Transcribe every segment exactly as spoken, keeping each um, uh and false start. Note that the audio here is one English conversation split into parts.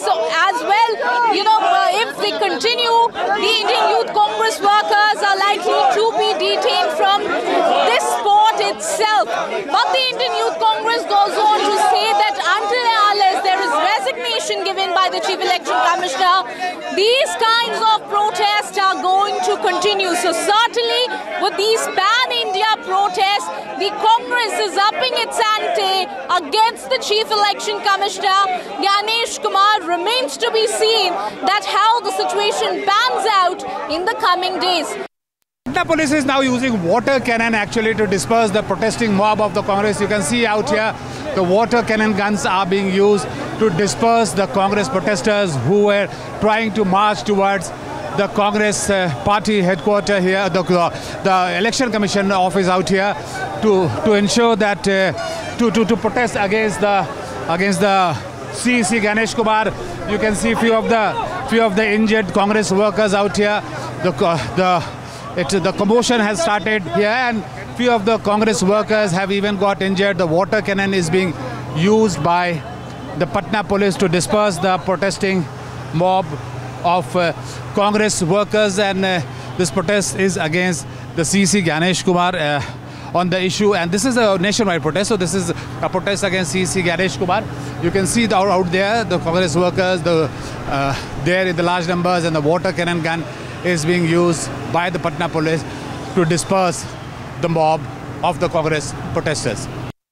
So as well, you know, uh, if we continue, the Indian Youth Congress workers are likely to be detained from this spot itself. But the Indian Youth Congress goes on to say that until and unless there is resignation given by the Chief Election Commissioner, these kinds of protests are going to continue. So certainly with these pan-India protests, the Congress is upping its ante against the Chief Election Commissioner. Gyanesh Kumar remains to be seen that how the situation pans out in the coming days. The police is now using water cannon actually to disperse the protesting mob of the Congress. You can see out here the water cannon guns are being used to disperse the Congress protesters who were trying to march towards the Congress uh, party headquarters here, the, the election commission office out here, to to ensure that uh, to, to to protest against the against the C E C Gyanesh Kumar. You can see few of the few of the injured Congress workers out here. The the it, the commotion has started here, and few of the Congress workers have even got injured. The water cannon is being used by the Patna police to disperse the protesting mob of uh, Congress workers, and uh, this protest is against the C E C Gyanesh Kumar uh, on the issue, and this is a nationwide protest, so this is a protest against C E C Gyanesh Kumar. You can see the, out there the Congress workers the uh, there in the large numbers, and the water cannon gun is being used by the Patna police to disperse the mob of the Congress protesters.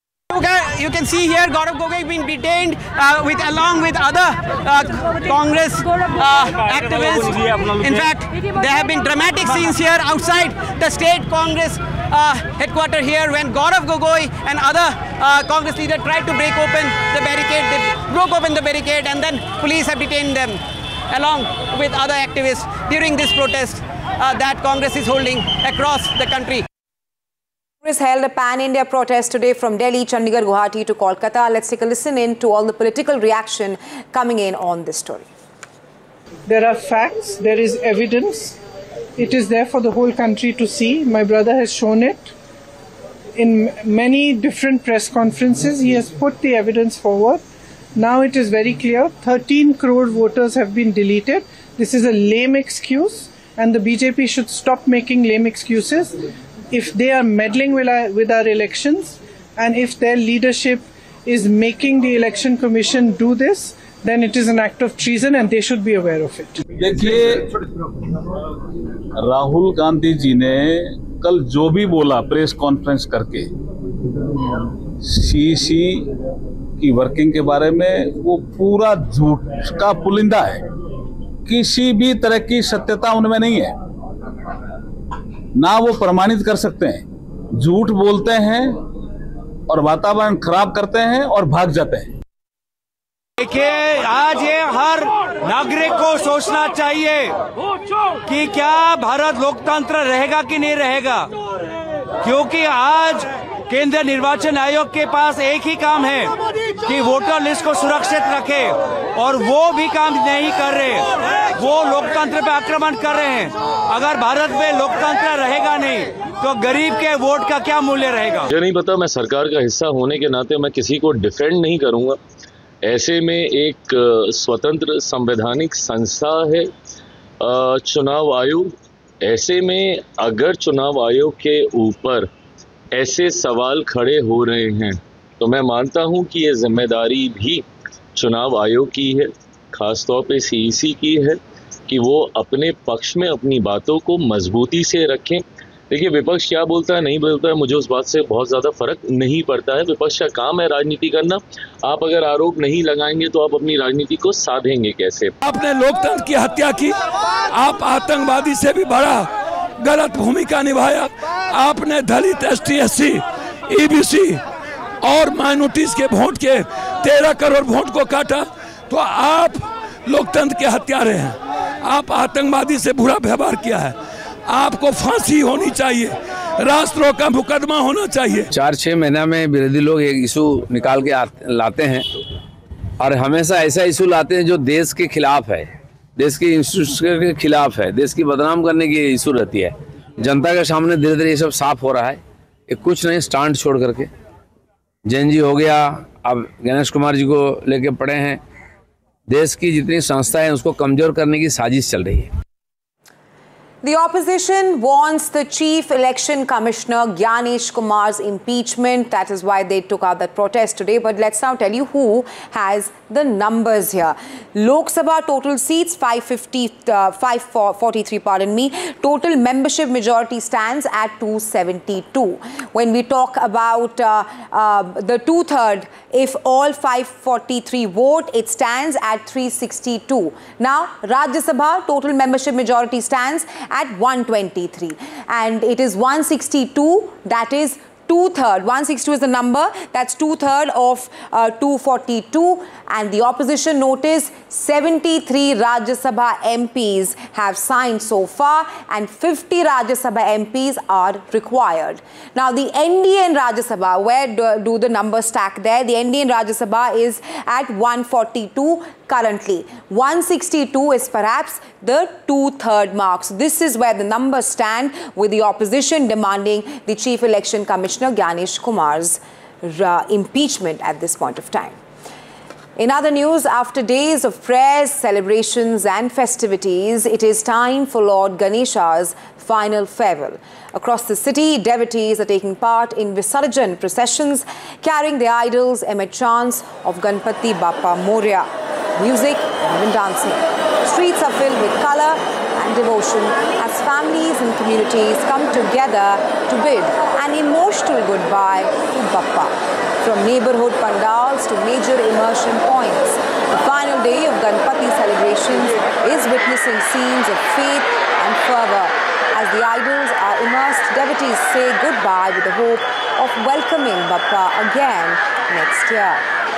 You can see here Gaurav Gogoi being detained uh, with along with other uh, Congress uh, activists. In fact, there have been dramatic scenes here outside the state Congress uh, headquarters here when Gaurav Gogoi and other uh, Congress leaders tried to break open the barricade. They broke open the barricade, and then police have detained them along with other activists during this protest uh, that Congress is holding across the country. Congress held a pan-India protest today from Delhi, Chandigarh, Guwahati to Kolkata. Let's take a listen in to all the political reaction coming in on this story. There are facts, there is evidence. It is there for the whole country to see. My brother has shown it. In many different press conferences, he has put the evidence forward. Now it is very clear, thirteen crore voters have been deleted. This is a lame excuse, and the B J P should stop making lame excuses. If they are meddling with our, with our elections, and if their leadership is making the election commission do this, then it is an act of treason and they should be aware of it. देखिए, राहुल गांधी जी ने कल जो भी बोला press conference करके सी सी की working के बारे में, वो पूरा झूठ का पुलिंदा है। किसी भी तरह की सत्यता उनमें नहीं है, ना वो प्रमाणित कर सकते हैं। झूठ बोलते हैं और वातावरण खराब करते हैं और भाग जाते हैं। देखिए, आज ये हर नागरिक को सोचना चाहिए कि क्या भारत लोकतंत्र रहेगा कि नहीं रहेगा, क्योंकि आज केंद्रीय निर्वाचन आयोग के पास एक ही काम है कि वोटर लिस्ट को सुरक्षित रखे, और वो भी काम नहीं कर रहे। वो लोकतंत्र पे आक्रमण कर रहे हैं। अगर भारत में लोकतंत्र रहेगा नहीं तो गरीब के वोट का क्या मूल्य रहेगा? मुझे नहीं पता, मैं सरकार का हिस्सा होने के नाते मैं किसी को डिफेंड नहीं करूंगा। ऐसे में एक स्वतंत्र संवैधानिक संस्था है चुनाव आयोग। ऐसे में अगर चुनाव आयोग के ऊपर ऐसे सवाल खड़े हो रहे हैं तो मैं मानता हूं कि ये जिम्मेदारी भी चुनाव आयोग की है, खासतौर पे सी ई सी की है कि वो अपने पक्ष में अपनी बातों को मजबूती से रखें। देखिए, विपक्ष क्या बोलता है नहीं बोलता है, मुझे उस बात से बहुत ज़्यादा फर्क नहीं पड़ता है। विपक्ष का काम है राजनीति करना। आप अगर आरोप नहीं लगाएंगे तो आप अपनी राजनीति को साधेंगे कैसे? आपने लोकतंत्र की हत्या की, आप आतंकवादी से भी बड़ा गलत भूमिका निभाया। आपने दलित, S T, S C, E B C और माइनॉरिटीज के वोट के तेरह करोड़ वोट को काटा, तो आप लोकतंत्र के हत्यारे हैं। आप आतंकवादी से बुरा व्यवहार किया है। आपको फांसी होनी चाहिए, राष्ट्रों का मुकदमा होना चाहिए। चार छः महीना में विरोधी लोग एक इशू निकाल के लाते हैं, और हमेशा ऐसा इशू लाते हैं जो देश के खिलाफ है, देश के इंस्टीट्यूशन के खिलाफ है, देश की बदनाम करने की इशू रहती है। जनता के सामने धीरे धीरे ये सब साफ हो रहा है। ये कुछ नहीं, स्टांट छोड़ करके जैन जी हो गया, अब गणेश कुमार जी को लेके पड़े हैं, देश की जितनी संस्था है उसको कमजोर करने की साजिश चल रही है। The opposition wants the Chief Election Commissioner Gyanesh Kumar's impeachment. That is why they took out that protest today. But let's now tell you who has the numbers here. Lok Sabha total seats five fifty, uh, five forty-three, pardon me. Total membership majority stands at two seventy-two. When we talk about uh, uh, the two-third, if all five forty-three vote, it stands at three sixty-two. Now, Rajya Sabha total membership majority stands at one twenty-three, and it is one sixty-two, that is two-third. one sixty-two is the number, that's two-third of uh, two forty-two, and the opposition notice seventy-three Rajya Sabha M Ps have signed so far, and fifty Rajya Sabha M Ps are required. Now, the N D A in Rajya Sabha, where do, do the numbers stack there? The N D A in Rajya Sabha is at one forty-two currently. one sixty-two is perhaps the two-third mark. So this is where the numbers stand, with the opposition demanding the Chief Election Commissioner Gyanesh Kumar's uh, impeachment at this point of time. In other news, after days of prayers, celebrations and festivities, it is time for Lord Ganesha's final farewell. Across the city, devotees are taking part in Visarjan processions, carrying their idols amid chants of Ganpati Bappa Moria, music and even dancing. Streets are filled with colour and devotion as families and communities come together to bid an emotional goodbye to Bappa. From neighbourhood pandals to major immersion points, the final day of Ganpati celebrations is witnessing scenes of faith and fervour. As the idols are immersed, devotees say goodbye with the hope of welcoming Bappa again next year.